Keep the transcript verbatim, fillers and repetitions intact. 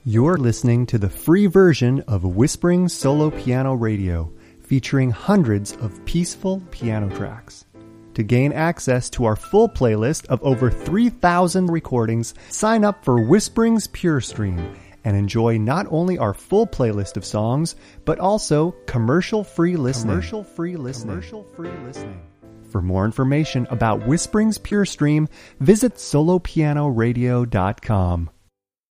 You're listening to the free version of Whispering Solo Piano Radio, featuring hundreds of peaceful piano tracks. To gain access to our full playlist of over three thousand recordings, sign up for Whispering's Pure Stream and enjoy not only our full playlist of songs, but also commercial-free listening. Commercial-free listening. Commercial-free listening. For more information about Whispering's Pure Stream, visit solo piano radio dot com.